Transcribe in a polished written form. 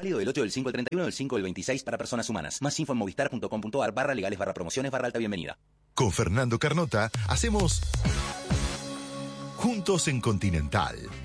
Válido del 8 del 5 al 31 del 5 del 26 para personas humanas. Más info en movistar.com.ar/legales/promociones/alta bienvenida. Con Fernando Carnota hacemos Juntos en Continental.